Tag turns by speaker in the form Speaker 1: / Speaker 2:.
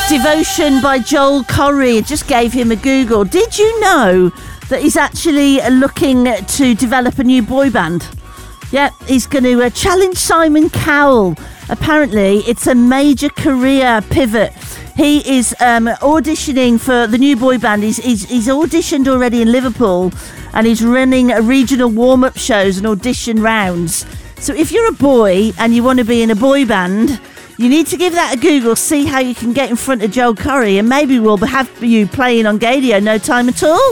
Speaker 1: Devotion by Joel Corry. Just gave him a Google. Did you know that he's actually looking to develop a new boy band? Yeah, he's going to challenge Simon Cowell. Apparently, it's a major career pivot. He is auditioning for the new boy band. He's auditioned already in Liverpool, and he's running regional warm-up shows and audition rounds. So if you're a boy and you want to be in a boy band, you need to give that a Google, see how you can get in front of Joel Corry, and maybe we'll have you playing on Gadio no time at all.